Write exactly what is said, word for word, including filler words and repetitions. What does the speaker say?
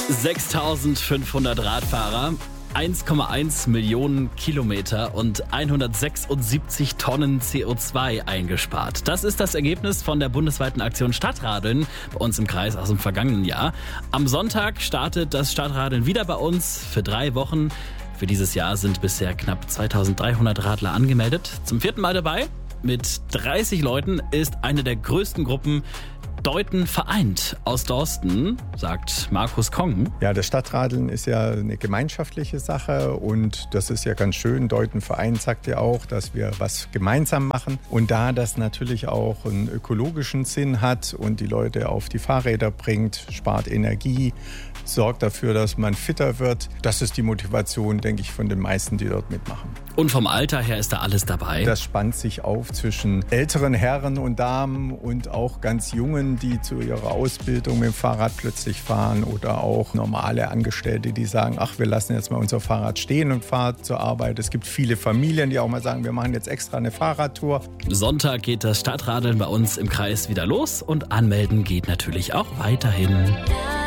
sechstausendfünfhundert Radfahrer, eins Komma eins Millionen Kilometer und hundertsechsundsiebzig Tonnen C O zwei eingespart. Das ist das Ergebnis von der bundesweiten Aktion Stadtradeln bei uns im Kreis aus dem vergangenen Jahr. Am Sonntag startet das Stadtradeln wieder bei uns für drei Wochen. Für dieses Jahr sind bisher knapp zweitausenddreihundert Radler angemeldet. Zum vierten Mal dabei mit dreißig Leuten ist eine der größten Gruppen Deuten vereint aus Dorsten, sagt Markus Kong. Ja, das Stadtradeln ist ja eine gemeinschaftliche Sache und das ist ja ganz schön. Deuten vereint sagt ja auch, dass wir was gemeinsam machen. Und da das natürlich auch einen ökologischen Sinn hat und die Leute auf die Fahrräder bringt, spart Energie, sorgt dafür, dass man fitter wird. Das ist die Motivation, denke ich, von den meisten, die dort mitmachen. Und vom Alter her ist da alles dabei? Das spannt sich auf zwischen älteren Herren und Damen und auch ganz Jungen, die zu ihrer Ausbildung mit dem Fahrrad plötzlich fahren oder auch normale Angestellte, die sagen, ach, wir lassen jetzt mal unser Fahrrad stehen und fahren zur Arbeit. Es gibt viele Familien, die auch mal sagen, wir machen jetzt extra eine Fahrradtour. Sonntag geht das Stadtradeln bei uns im Kreis wieder los und anmelden geht natürlich auch weiterhin.